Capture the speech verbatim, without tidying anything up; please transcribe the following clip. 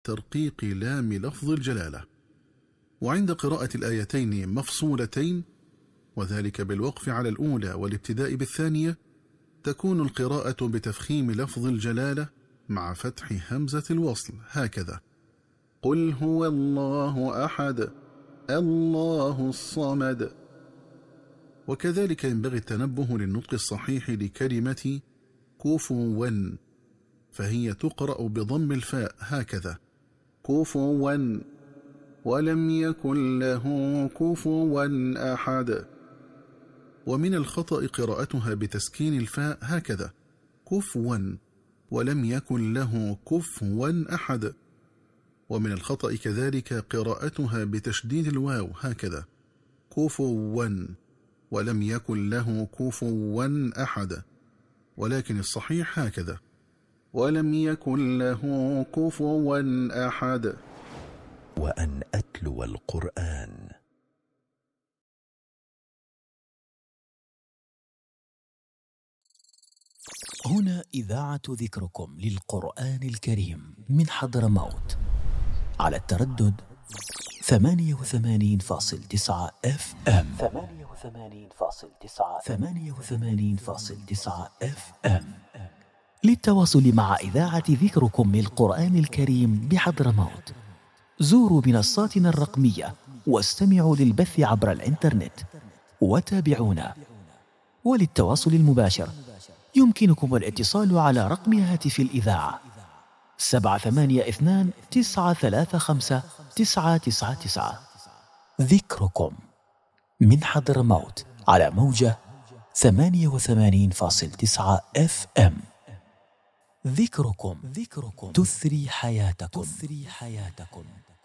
ترقيق لام لفظ الجلالة. وعند قراءة الآيتين مفصولتين، وذلك بالوقف على الأولى والابتداء بالثانية، تكون القراءة بتفخيم لفظ الجلالة مع فتح همزة الوصل، هكذا: قل هو الله أحد الله الصمد. وكذلك ينبغي التنبه للنطق الصحيح لكلمة كفوا، فهي تقرأ بضم الفاء، هكذا: كفوا، ولم يكن له كفوا أحد. ومن الخطأ قراءتها بتسكين الفاء، هكذا: كفوا، ولم يكن له كفوا أحد. ومن الخطأ كذلك قراءتها بتشديد الواو، هكذا: كفوا، ولم يكن له كفوا أحد. ولكن الصحيح هكذا: ولم يكن له كفوا أحد. وأن أتلو القرآن. هنا إذاعة ذكركم للقرآن الكريم من حضرموت على التردد ثمانية وثمانين فاصل تسعة اف ام ثمانية وثمانين فاصل تسعة ثمانية وثمانين فاصل تسعة اف ام. للتواصل مع إذاعة ذكركم للقرآن الكريم بحضرموت زوروا منصاتنا الرقمية واستمعوا للبث عبر الإنترنت وتابعونا. وللتواصل المباشر يمكنكم الاتصال على رقم هاتف الإذاعة سبعة ثمانية اثنان تسعة ثلاثة خمسة تسعة تسعة تسعة. ذكركم من حضرموت على موجة ثمانية وثمانين فاصل تسعة اف ام. ذكركم ذكركم تثري حياتكم تثري حياتكم.